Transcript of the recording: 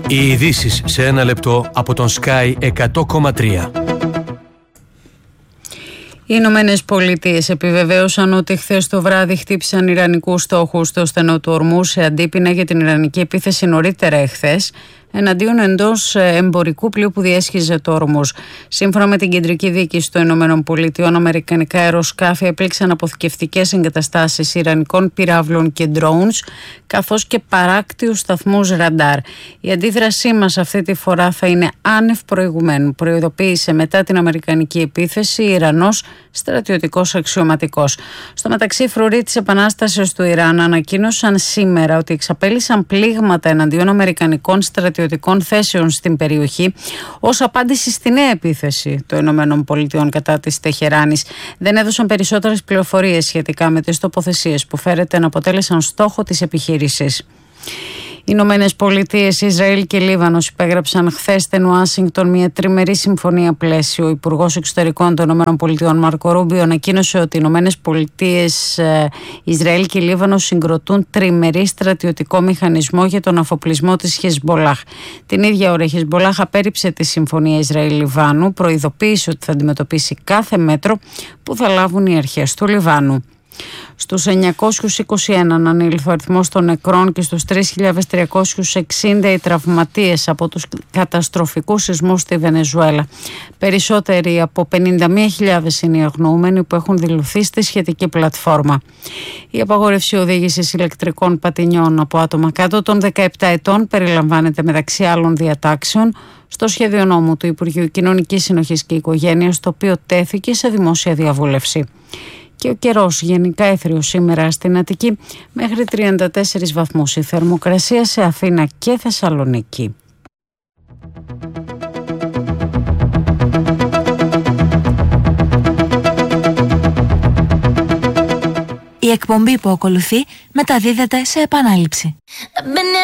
Οι ειδήσεις σε ένα λεπτό από τον Sky 100,3. Οι Ηνωμένες Πολιτείες επιβεβαίωσαν ότι χθες το βράδυ χτύπησαν ιρανικούς στόχους στο στενό του Ορμούζ σε αντίπεινα για την ιρανική επίθεση νωρίτερα εχθές εναντίον εντός εμπορικού πλοίου που διέσχιζε το Ορμούζ. Σύμφωνα με την κεντρική διοίκηση των Ηνωμένων Πολιτειών, αμερικανικά αεροσκάφη έπληξαν αποθηκευτικές εγκαταστάσεις ιρανικών πυράβλων και drones, καθώς και παράκτιους σταθμούς ραντάρ. Η αντίδρασή μας αυτή τη φορά θα είναι άνευ προηγουμένου, προειδοποίησε μετά την αμερικανική επίθεση Ιρανός στρατιωτικός αξιωματικός. Στο μεταξύ, φρουροί της Επανάστασης του Ιράν ανακοίνωσαν σήμερα ότι εξαπέλυσαν πλήγματα εναντίον αμερικανικών στρατιωτικών θέσεων στην περιοχή ως απάντηση στη νέα επίθεση των ΗΠΑ κατά της Τεχεράνης. Δεν έδωσαν περισσότερες πληροφορίες σχετικά με τις τοποθεσίες που φέρεται να αποτέλεσαν στόχο της επιχείρησης. Οι Ηνωμένες Πολιτείες, Ισραήλ και Λίβανος υπέγραψαν χθες στην Ουάσιγκτον μια τριμερή συμφωνία πλαίσιο. Ο Υπουργός Εξωτερικών των Ηνωμένων Πολιτειών, Μάρκο Ρούμπιο, ανακοίνωσε ότι οι Ηνωμένες Πολιτείες, Ισραήλ και Λίβανος συγκροτούν τριμερή στρατιωτικό μηχανισμό για τον αφοπλισμό της Χεσμπολάχ. Την ίδια ώρα η Χεσμπολάχ απέρριψε τη συμφωνία Ισραήλ-Λιβάνου, προειδοποίησε ότι θα αντιμετωπίσει κάθε μέτρο που θα λάβουν οι αρχές του Λιβάνου. Στους 921 ανήλθε ο αριθμός των νεκρών και στους 3.360 οι τραυματίες από τους καταστροφικούς σεισμούς στη Βενεζουέλα. Περισσότεροι από 51.000 είναι οι αγνοούμενοι που έχουν δηλωθεί στη σχετική πλατφόρμα. Η απαγόρευση οδήγησης ηλεκτρικών πατινιών από άτομα κάτω των 17 ετών περιλαμβάνεται μεταξύ άλλων διατάξεων στο σχέδιο νόμου του Υπουργείου Κοινωνικής Συνοχής και Οικογένειας, το οποίο τέθηκε σε δημόσια διαβούλευση. Και ο καιρός γενικά έθριος σήμερα στην Αττική μέχρι 34 βαθμούς η θερμοκρασία σε Αθήνα και Θεσσαλονίκη. Η εκπομπή που ακολουθεί μεταδίδεται σε επανάληψη.